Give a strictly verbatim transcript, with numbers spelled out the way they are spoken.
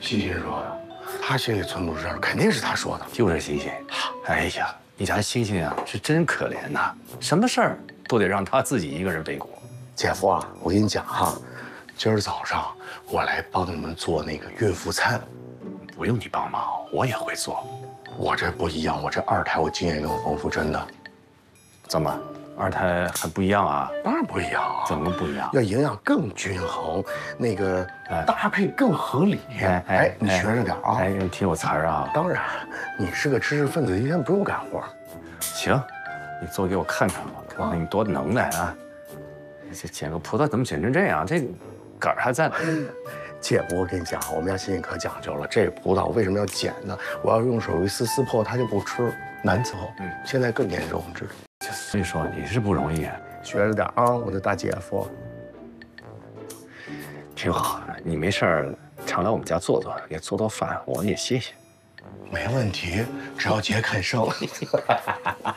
欣欣说的，他心里寸步之事，肯定是他说的。 就是欣欣。哎呀，你家欣欣啊，是真可怜呐，什么事儿都得让他自己一个人背锅。 姐夫啊，我跟你讲哈，今儿早上我来帮你们做那个孕妇餐。 不用你帮忙，我也会做。 我这不一样，我这二胎我经验更丰富，真的。 怎么，二胎还不一样啊？ 当然不一样啊！ 怎么不一样？ 要营养更均衡，那个搭配更合理。哎哎，你学着点啊！ 哎，挺有词儿啊。 当然，你是个知识分子，一天不用干活。 行，你做给我看看吧，看看你多能耐啊！这捡个葡萄怎么捡成这样？这杆儿还在呢。 姐夫，我跟你讲，我们家欣欣可讲究了。这葡萄为什么要剪呢？我要用手一撕，撕破它就不吃，难伺候。嗯，现在更严重，知道。 所以说你是不容易， 学着点啊，我的大姐夫。 挺好，你没事儿常来我们家坐坐，也做做饭，我也歇歇。 没问题，只要姐肯生。